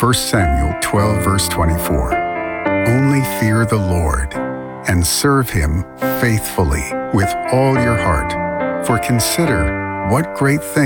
1 Samuel 12, verse 24. Only fear the Lord and serve him faithfully with all your heart. For consider what great things